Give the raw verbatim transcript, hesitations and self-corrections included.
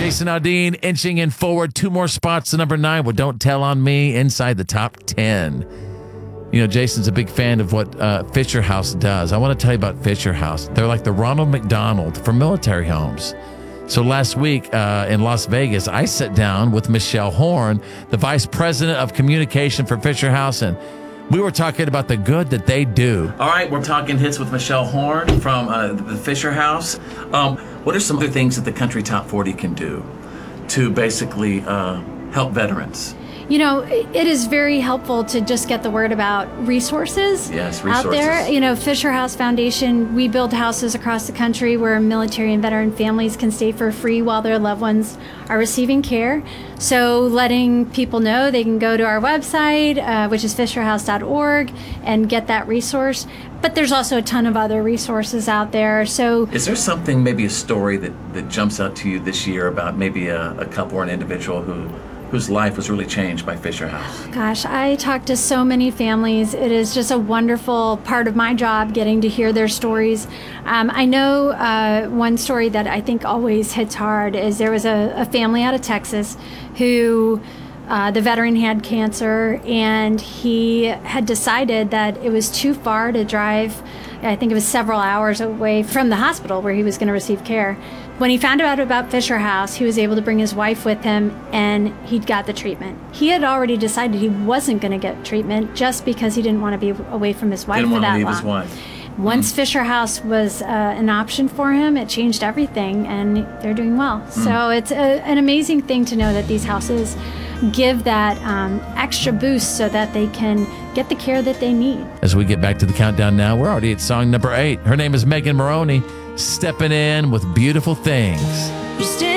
Jason Aldean inching in forward two more spots to number nine with Don't Tell on Me inside the top ten. You know, Jason's a big fan of what uh, Fisher House does. I want to tell you about Fisher House. They're like the Ronald McDonald for military homes. So last week uh, in Las Vegas, I sat down with Michelle Horn, the vice president of communication for Fisher House, and we were talking about the good that they do. All right, we're talking hits with Michelle Horn from uh, the Fisher House. Um, what are some other things that the Country Top forty can do to basically uh, help veterans? You know, it is very helpful to just get the word about resources, yes, resources out there. You know, Fisher House Foundation, we build houses across the country where military and veteran families can stay for free while their loved ones are receiving care. So letting people know they can go to our website, uh, which is fisher house dot org, and get that resource. But there's also a ton of other resources out there. So is there something, maybe a story that, that jumps out to you this year about maybe a, a couple or an individual who whose life was really changed by Fisher House? Gosh, I talk to so many families. It is just a wonderful part of my job getting to hear their stories. Um, I know uh, one story that I think always hits hard is there was a, a family out of Texas who uh, the veteran had cancer, and he had decided that it was too far to drive. I think it was several hours away from the hospital where he was going to receive care. When he found out about Fisher House, he was able to bring his wife with him, and he got the treatment. He had already decided he wasn't going to get treatment just because he didn't want to be away from his wife didn't for that want to leave long. His wife. Once mm. Fisher House was uh, an option for him, it changed everything, and they're doing well. Mm. So it's a, an amazing thing to know that these houses give that um, extra boost so that they can get the care that they need. As we get back to the countdown now, we're already at song number eight. Her name is Megan Moroney, stepping in with Beautiful Things. You stay